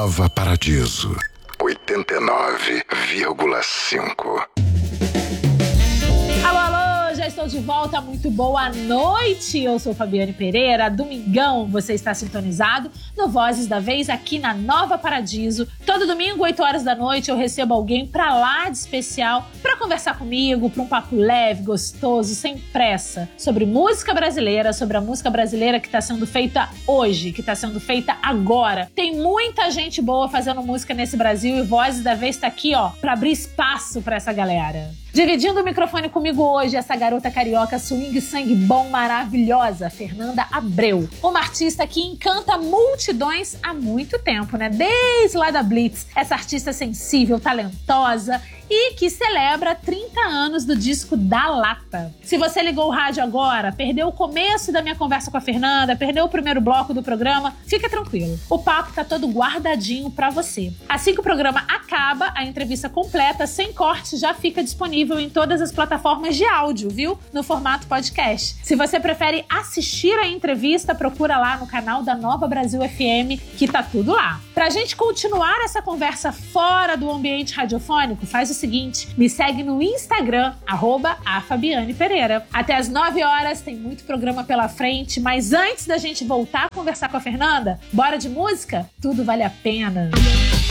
Nova Paradiso 89,5. Alô, alô, já estou de volta, muito boa noite. Eu sou Fabiane Pereira, domingão você está sintonizado no Vozes da Vez aqui na Nova Paradiso. Todo domingo, 8 horas da noite, eu recebo alguém pra lá de especial pra conversar comigo, pra um papo leve, gostoso, sem pressa, sobre música brasileira, sobre a música brasileira que tá sendo feita hoje, que tá sendo feita agora. Tem muita gente boa fazendo música nesse Brasil e Vozes da Vez tá aqui, ó, pra abrir espaço pra essa galera. Dividindo o microfone comigo hoje, essa garota carioca swing sangue bom, maravilhosa, Fernanda Abreu. Uma artista que encanta multidões há muito tempo, né? Desde lá da Blitz. Essa artista sensível, talentosa e que celebra 30 anos do disco Da Lata. Se você ligou o rádio agora, perdeu o começo da minha conversa com a Fernanda, perdeu o primeiro bloco do programa, fica tranquilo. O papo tá todo guardadinho pra você. Assim que o programa acaba, a entrevista completa, sem corte, já fica disponível em todas as plataformas de áudio, viu? No formato podcast. Se você prefere assistir a entrevista, procura lá no canal da Nova Brasil FM, que tá tudo lá. Pra gente continuar essa conversa fora do ambiente radiofônico, faz o seguinte, me segue no Instagram, @afabianepereira. Até às 9 horas, tem muito programa pela frente, mas antes da gente voltar a conversar com a Fernanda, bora de música? Tudo vale a pena.